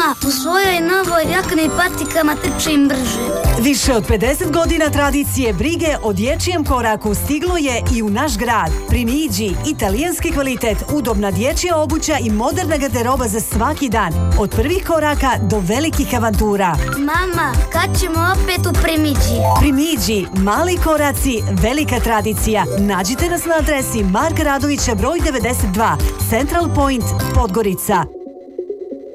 Mama, u svojoj novoj jakni i patikama trčim brže. Više od 50 godina tradicije brige o dječjem koraku stiglo je i u naš grad. Primiđi, italijanski kvalitet, udobna dječja obuća i moderna garderoba za svaki dan. Od prvih koraka do velikih avantura. Mama, kad ćemo opet u Primiđi? Primiđi, mali koraci, velika tradicija. Nađite nas na adresi Marka Radovića broj 92, Central Point, Podgorica.